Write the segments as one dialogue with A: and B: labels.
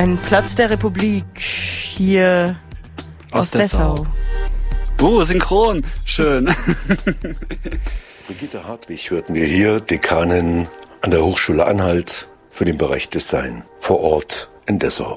A: Ein Platz der Republik hier aus Dessau.
B: Synchron. Schön.
C: Brigitte Hartwig hörten wir hier, Dekanin an der Hochschule Anhalt für den Bereich Design vor Ort in Dessau.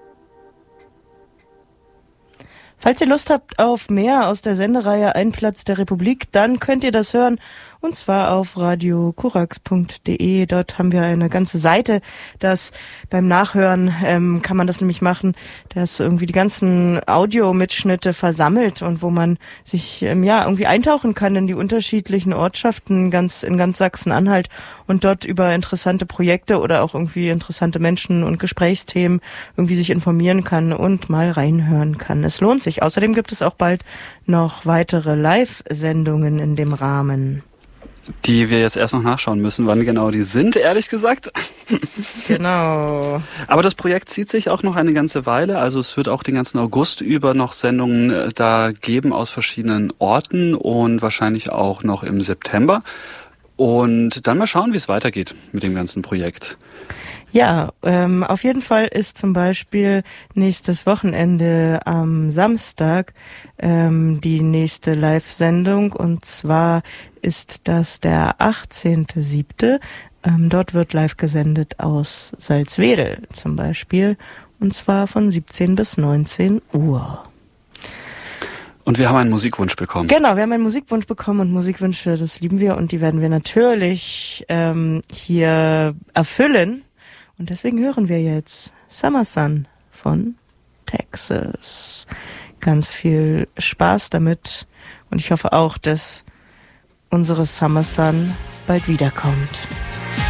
A: Falls ihr Lust habt auf mehr aus der Sendereihe Ein Platz der Republik, dann könnt ihr das hören, und zwar auf radiokurax.de. Dort haben wir eine ganze Seite, das beim Nachhören kann man das nämlich machen, dass irgendwie die ganzen Audiomitschnitte versammelt und wo man sich irgendwie eintauchen kann in die unterschiedlichen Ortschaften in ganz Sachsen-Anhalt und dort über interessante Projekte oder auch irgendwie interessante Menschen und Gesprächsthemen irgendwie sich informieren kann und mal reinhören kann. Es lohnt sich. Außerdem gibt es auch bald noch weitere Live-Sendungen in dem Rahmen.
B: Die wir jetzt erst noch nachschauen müssen, wann genau die sind, ehrlich gesagt.
A: Genau.
B: Aber das Projekt zieht sich auch noch eine ganze Weile. Also es wird auch den ganzen August über noch Sendungen da geben aus verschiedenen Orten und wahrscheinlich auch noch im September. Und dann mal schauen, wie es weitergeht mit dem ganzen Projekt.
A: Ja, auf jeden Fall ist zum Beispiel nächstes Wochenende am Samstag die nächste Live-Sendung, und zwar ist das der 18.07. Dort wird live gesendet aus Salzwedel zum Beispiel, und zwar von 17 bis 19 Uhr.
B: Und wir haben einen Musikwunsch bekommen.
A: Genau, wir haben einen Musikwunsch bekommen, und Musikwünsche, das lieben wir, und die werden wir natürlich hier erfüllen. Und deswegen hören wir jetzt Summer Sun von Texas. Ganz viel Spaß damit, und ich hoffe auch, dass unsere Summer Sun bald wiederkommt.